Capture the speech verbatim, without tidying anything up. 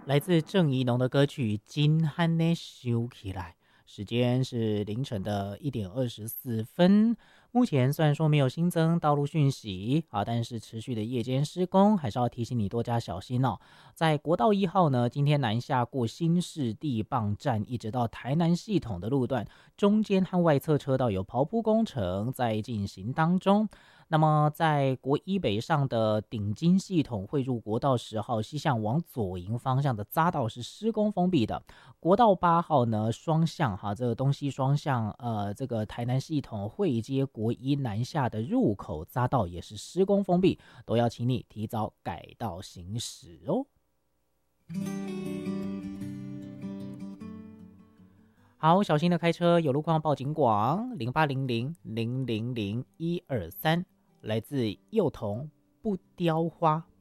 来自郑宜农的歌曲《金汉呢修起来》，时间是凌晨的一点二十四分。目前虽然说没有新增道路讯息啊，但是持续的夜间施工，还是要提醒你多加小心哦。在国道一号呢，今天南下过新市地磅站，一直到台南系统的路段，中间和外侧车道有刨铺工程在进行当中。那么在国一北上的顶金系统汇入国道十号西向往左营方向的匝道是施工封闭的。国道八号呢双向哈，这个东西双向，呃，这个台南系统汇接国一南下的入口匝道也是施工封闭，都要请你提早改道行驶哦。好，小心的开车，有路况报警广零八零零零零零一二三。来自幼童不雕花